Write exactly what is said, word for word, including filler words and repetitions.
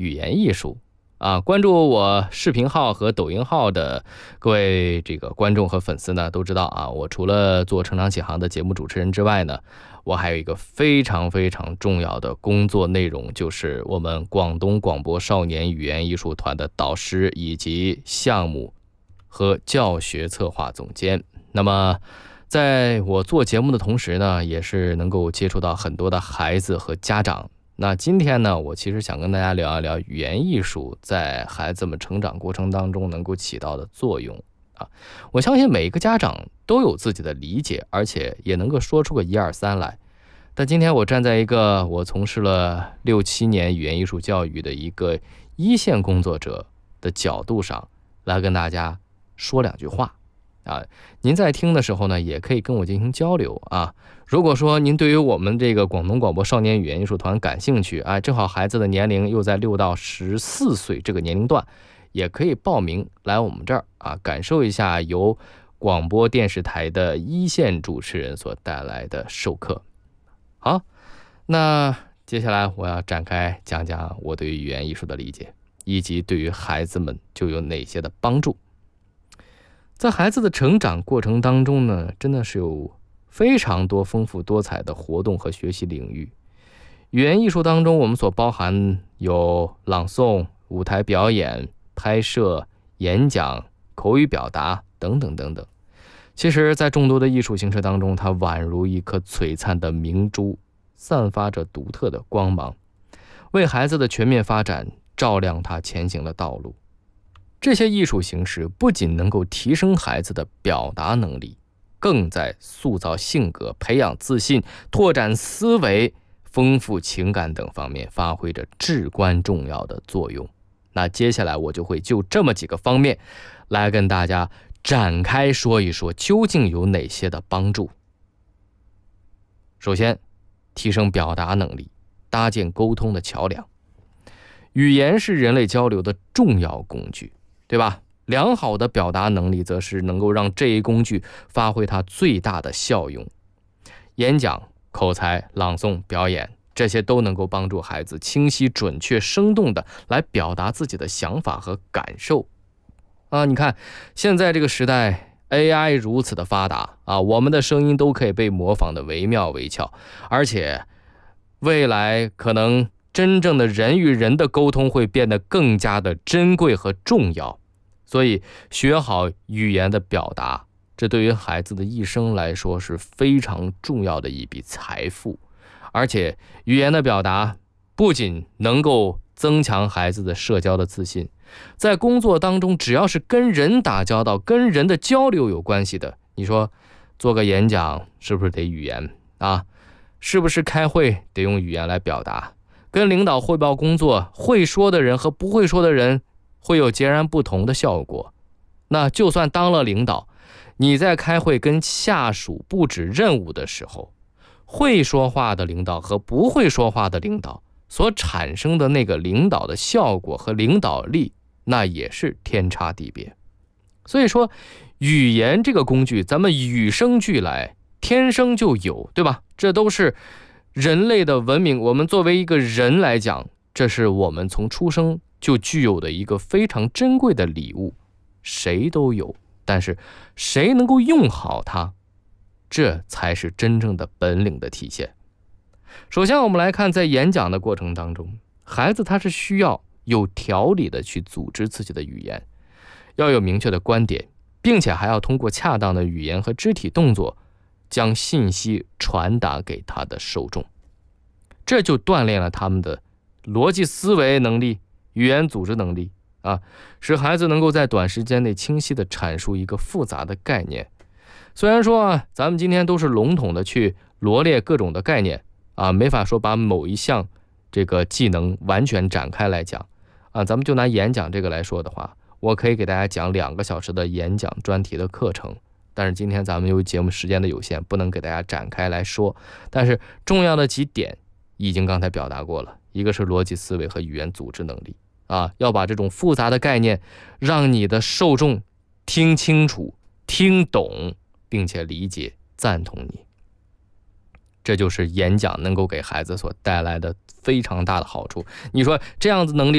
语言艺术啊。关注我视频号和抖音号的各位这个观众和粉丝呢，都知道啊，我除了做成长启航的节目主持人之外呢，我还有一个非常非常重要的工作内容，就是我们广东广播少年语言艺术团的导师以及项目和教学策划总监。那么在我做节目的同时呢，也是能够接触到很多的孩子和家长。那今天呢，我其实想跟大家聊一聊语言艺术在孩子们成长过程当中能够起到的作用啊。我相信每一个家长都有自己的理解，而且也能够说出个一二三来。但今天我站在一个我从事了六七年语言艺术教育的一个一线工作者的角度上来跟大家说两句话啊。您在听的时候呢，也可以跟我进行交流啊。如果说您对于我们这个广东广播少年语言艺术团感兴趣啊，正好孩子的年龄又在六到十四岁这个年龄段，也可以报名来我们这儿啊，感受一下由广播电视台的一线主持人所带来的授课。好，那接下来我要展开讲讲我对于语言艺术的理解，以及对于孩子们就有哪些的帮助。在孩子的成长过程当中呢，真的是有非常多丰富多彩的活动和学习领域。语言艺术当中，我们所包含有朗诵、舞台表演、拍摄、演讲、口语表达等等等等。其实在众多的艺术形式当中，它宛如一颗璀璨的明珠，散发着独特的光芒，为孩子的全面发展照亮他前行的道路。这些艺术形式不仅能够提升孩子的表达能力，更在塑造性格、培养自信、拓展思维、丰富情感等方面发挥着至关重要的作用。那接下来我就会就这么几个方面来跟大家展开说一说，究竟有哪些的帮助。首先，提升表达能力，搭建沟通的桥梁。语言是人类交流的重要工具，对吧？良好的表达能力则是能够让这一工具发挥它最大的效用。演讲、口才、朗诵、表演，这些都能够帮助孩子清晰、准确、生动地来表达自己的想法和感受啊。你看现在这个时代 A I 如此的发达啊，我们的声音都可以被模仿的惟妙惟肖，而且未来可能真正的人与人的沟通会变得更加的珍贵和重要。所以学好语言的表达，这对于孩子的一生来说是非常重要的一笔财富。而且语言的表达不仅能够增强孩子的社交的自信，在工作当中只要是跟人打交道、跟人的交流有关系的，你说做个演讲是不是得语言啊？是不是开会得用语言来表达？跟领导汇报工作，会说的人和不会说的人会有截然不同的效果。那就算当了领导，你在开会跟下属布置任务的时候，会说话的领导和不会说话的领导所产生的那个领导的效果和领导力，那也是天差地别。所以说语言这个工具咱们与生俱来，天生就有，对吧？这都是人类的文明，我们作为一个人来讲，这是我们从出生就具有的一个非常珍贵的礼物，谁都有，但是谁能够用好它，这才是真正的本领的体现。首先我们来看，在演讲的过程当中，孩子他是需要有条理的去组织自己的语言，要有明确的观点，并且还要通过恰当的语言和肢体动作将信息传达给他的受众。这就锻炼了他们的逻辑思维能力、语言组织能力啊，使孩子能够在短时间内清晰地阐述一个复杂的概念。虽然说啊，咱们今天都是笼统的去罗列各种的概念啊，没法说把某一项这个技能完全展开来讲啊。咱们就拿演讲这个来说的话，我可以给大家讲两个小时的演讲专题的课程，但是今天咱们由于节目时间的有限，不能给大家展开来说。但是重要的几点已经刚才表达过了，一个是逻辑思维和语言组织能力啊，要把这种复杂的概念让你的受众听清楚、听懂，并且理解、赞同你。这就是演讲能够给孩子所带来的非常大的好处。你说这样子能力